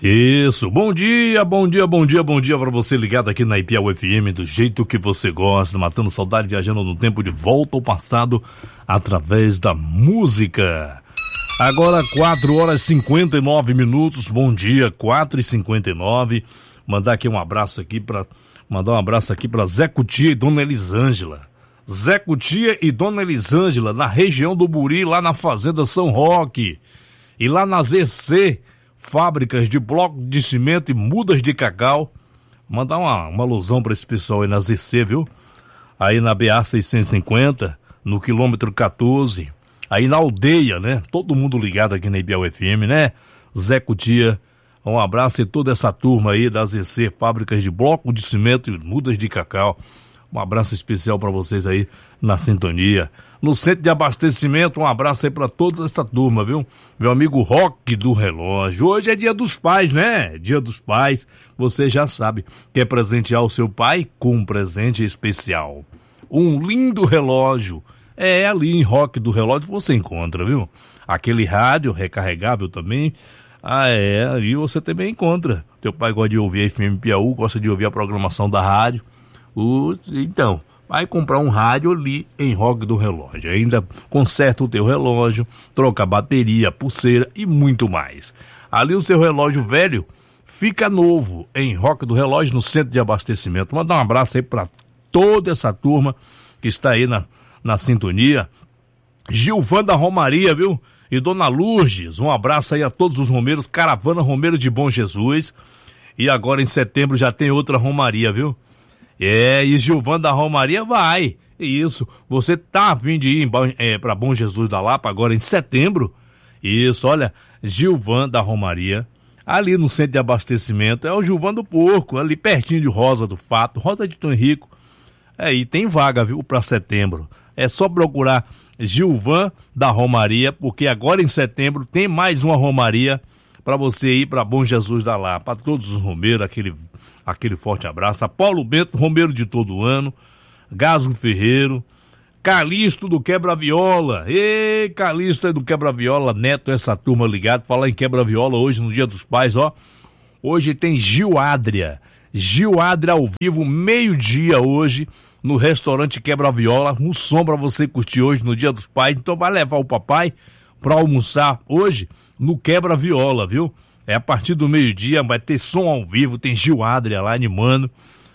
Isso, bom dia pra você ligado aqui na Ipiau FM, do jeito que você gosta, matando saudade, viajando no tempo de volta ao passado, através da música. Agora 4h59, bom dia, 4h59, mandar um abraço aqui pra Zé Cutia e Dona Elisângela. Zé Cutia e Dona Elisângela, na região do Buri, lá na Fazenda São Roque, e lá na ZC, fábricas de bloco de cimento e mudas de cacau. Mandar uma alusão para esse pessoal aí na ZC, viu? Aí na BA 650, no quilômetro 14, aí na aldeia, né? Todo mundo ligado aqui na Ipiau FM, né? Zé Cutia, um abraço e toda essa turma aí da ZC, fábricas de bloco de cimento e mudas de cacau. Um abraço especial para vocês aí na sintonia. No centro de abastecimento, um abraço aí pra toda essa turma, viu? Meu amigo Roque do Relógio. Hoje é dia dos pais, né? Dia dos pais, você já sabe. Quer presentear o seu pai com um presente especial. Um lindo relógio. É ali em Roque do Relógio você encontra, viu? Aquele rádio recarregável também. Ali você também encontra. Teu pai gosta de ouvir a FM Piauí, gosta de ouvir a programação da rádio. Então, vai comprar um rádio ali em Roque do Relógio. Ainda conserta o teu relógio, troca a bateria, pulseira e muito mais. Ali o seu relógio velho fica novo em Roque do Relógio, no centro de abastecimento. Mandar um abraço aí para toda essa turma que está aí na sintonia. Gilvan da Romaria, viu? E Dona Lourdes, um abraço aí a todos os romeiros, Caravana Romeiro de Bom Jesus. E agora em setembro já tem outra romaria, viu? E Gilvan da Romaria vai. Isso, você tá a fim de ir para Bom Jesus da Lapa agora em setembro? Isso, olha, Gilvan da Romaria, ali no centro de abastecimento, é o Gilvan do Porco, ali pertinho de Rosa do Fato, Rosa de Tom Henrico. E tem vaga, viu, para setembro. É só procurar Gilvan da Romaria, porque agora em setembro tem mais uma romaria para você ir para Bom Jesus da Lapa. Para todos os romeiros, aquele forte abraço. A Paulo Bento, romeiro de todo ano, Gasgo Ferreiro, Calixto do Quebra-Viola. Calixto é do Quebra-Viola, Neto, essa turma ligada. Falar em Quebra-Viola hoje, no Dia dos Pais, ó. Hoje tem Gil Adria ao vivo, meio-dia hoje, no restaurante Quebra-Viola. Um som pra você curtir hoje, no Dia dos Pais. Então vai levar o papai pra almoçar hoje no Quebra-Viola, viu? A partir do meio-dia, vai ter som ao vivo, tem Gil Adria lá animando.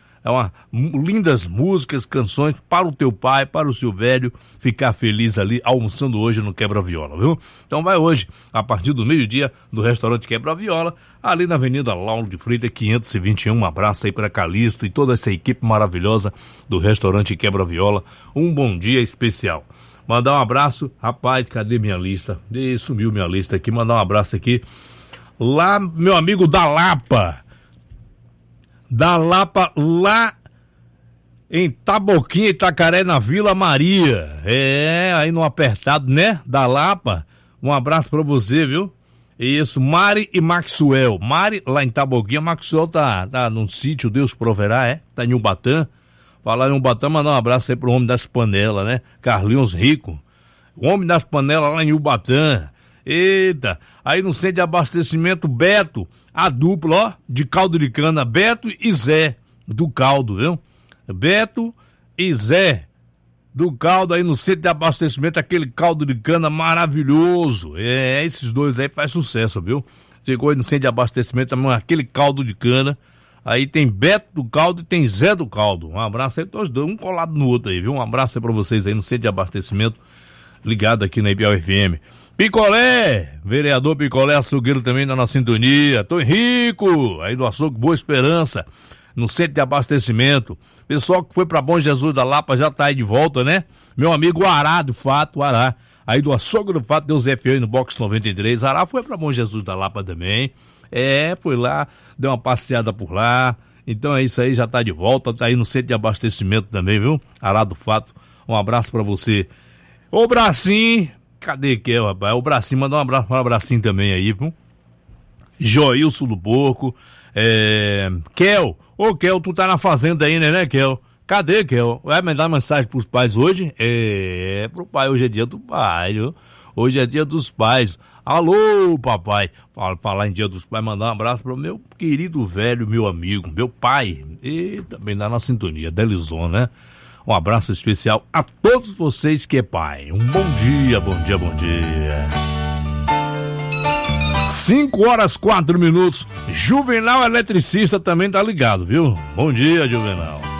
Lindas músicas, canções para o teu pai, para o seu velho ficar feliz ali, almoçando hoje no Quebra-Viola, viu? Então vai hoje, a partir do meio-dia, do restaurante Quebra-Viola, ali na Avenida Lauro de Freitas, 521. Um abraço aí para Calixto e toda essa equipe maravilhosa do restaurante Quebra-Viola. Um bom dia especial. Mandar um abraço, rapaz, cadê minha lista? Sumiu minha lista aqui, mandar um abraço aqui. Lá, meu amigo da Lapa, lá em Taboquinha, Itacaré, na Vila Maria. Aí no apertado, né? Da Lapa. Um abraço pra você, viu? Isso, Mari e Maxwell. Mari, lá em Taboquinha, Maxwell tá num sítio, Deus proverá, tá em Ubatã. Falar em Ubatã, mandar um abraço aí pro homem das panelas, né? Carlinhos Rico. O homem das panelas lá em Ubatã. Eita, aí no centro de abastecimento, Beto, a dupla, ó, de caldo de cana, Beto e Zé, do caldo, viu? Beto e Zé, do caldo, aí no centro de abastecimento, aquele caldo de cana maravilhoso. Esses dois aí faz sucesso, viu? Chegou aí no centro de abastecimento, aquele caldo de cana, aí tem Beto do caldo e tem Zé do caldo. Um abraço aí, todos dois, um colado no outro aí, viu? Um abraço aí pra vocês aí no centro de abastecimento, ligado aqui na Ipiau FM. Picolé, vereador Picolé, açougueiro também na sintonia. Tô Henrico, aí do açougue Boa Esperança, no centro de abastecimento. Pessoal que foi pra Bom Jesus da Lapa já tá aí de volta, né? Meu amigo Ará do Fato, Ará, aí do açougue do Fato, deu Zé Fioi no box 93. Ará foi pra Bom Jesus da Lapa também. Foi lá, deu uma passeada por lá. Então é isso aí, já tá de volta, tá aí no centro de abastecimento também, viu? Ará do Fato, um abraço pra você. Ô Bracinho, cadê que é, rapaz? O Bracinho, manda um abraço para o Bracinho também aí, viu? Joilson do Porco, Kel, ô Kel, tu tá na fazenda ainda, né, Kel? Cadê, Kel? Vai mandar mensagem pros pais hoje? Pro pai, hoje é dia do pai, viu? Hoje é dia dos pais. Alô, papai. Falar em Dia dos Pais, mandar um abraço pro meu querido velho, meu amigo, meu pai. E também dá na sintonia, Delison, né? Um abraço especial a todos vocês que é pai. Um bom dia, bom dia, bom dia. 5h04. Juvenal Eletricista também tá ligado, viu? Bom dia, Juvenal.